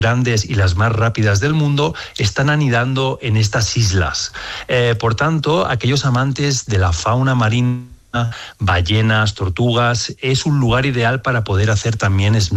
grandes y las más rápidas del mundo están anidando en estas islas. Por tanto, aquellos amantes de la fauna marina, ballenas, tortugas, es un lugar ideal para poder hacer también